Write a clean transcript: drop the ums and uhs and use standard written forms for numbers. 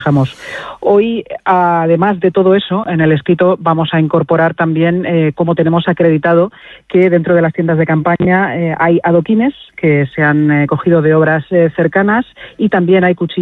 Hoy, además de todo eso, en el escrito vamos a incorporar también cómo tenemos acreditado que dentro de las tiendas de campaña hay adoquines que se han cogido de obras cercanas y también hay cuchillos